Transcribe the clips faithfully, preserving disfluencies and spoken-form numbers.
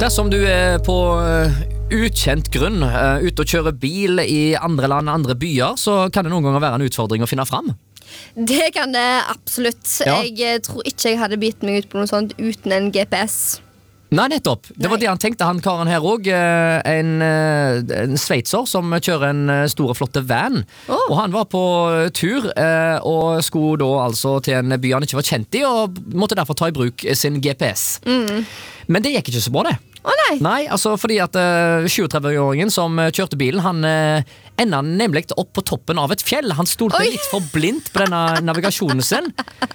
Dersom du er på uh, ukjent grunn, uh, ute og kjører bil i andre land, andre byer, så kan det noen ganger være en utfordring å finne fram. Det kan det absolutt. Ja. Jeg tror ikke jeg hadde bitt meg ut på noe sånt uten en G P S. Nei, nettopp. Det var Nei. det han tenkte, han karen her også. En, en sveitser som kjører en stor og flotte van. Oh. Og han var på tur, og skulle da altså til en by han ikke var kjent i, og måtte derfor ta i bruk sin G P S. Mm. Men det gikk ikke så bra, det. Å oh, nei. Nei, altså fordi at uh, tjuetre-åringen som uh, kjørte bilen, han uh, enda nemlig opp på toppen av et fjell. Han stolte Oi. litt for blindt på denne navigasjonen sin.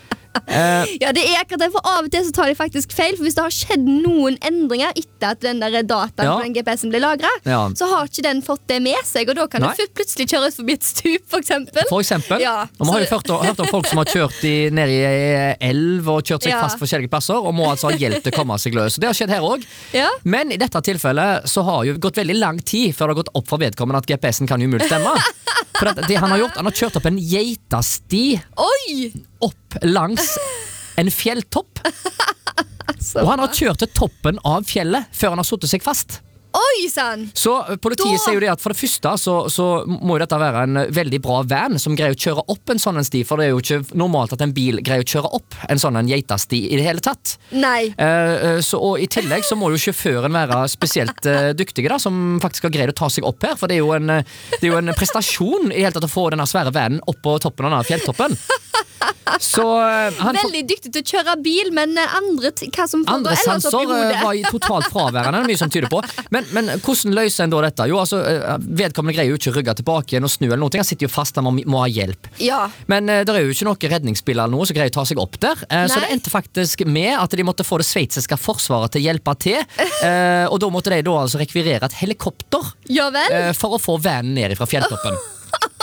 Uh, Ja, det er akkurat det, for av og til så tar de faktisk feil. For hvis det har skjedd noen endringer etter at den der dataen Ja. på den G P S-en ble lagret, Ja. så har ikke den fått det med seg. Og da kan Nei. det plutselig kjøre ut forbi et stup, for eksempel. For eksempel. Ja, Og vi har jo så- hørt, hørt om folk som har kjørt i, ned i elv og kjørt seg Ja. fast forskjellige plasser, og må altså ha hjelp til å komme seg løs. Det har skjedd her også. Ja. Men i dette tilfellet så har jo gått veldig lang tid før det har gått opp for vedkommende at G P S-en kan jo umulig stemme. For at det han har gjort, han har kjørt opp en geitasti Oi! opp langs en fjelltopp. Så Og han har bra. kjørt til toppen av fjellet før han har suttet seg fast. Oi, sann! Så eh, politiet Da- sier jo det at for det første så, så må jo dette være en veldig bra van som greier å kjøre opp en sånn en sti, for det er jo ikke normalt at en bil greier å kjøre opp en sånn en geitasti i det hele tatt. Nei. Eh, eh, så, og i tillegg så må jo sjåføren være spesielt eh, dyktige da, som faktisk har greid å ta seg opp her, for det er jo en, eh, det er jo en prestasjon i hele tatt å få denne svære vanen opp på toppen av denne fjelltoppen. Så eh, han får- Veldig dyktig til å kjøre bil, men eh, andre t hva som Andre foregår ellers oppi sanser eh, hodet. var i totalt fraværende, mye som tyder på. Men, men hvordan løser en da dette? Jo, altså, eh, vedkommende greier jo ikke å rygge tilbake igjen og snu eller noe. Han sitter jo fast, han må, må ha hjelp. Ja. Men eh, det er jo ikke noe redningsbil eller noe som greier å ta seg opp der. Eh, så Nei. det endte faktisk med at de måtte få det sveitsiske forsvaret til å hjelpe til. Eh, og da måtte de da altså rekvirere et helikopter Ja vel? eh, for å få vanen ned fra fjelltoppen.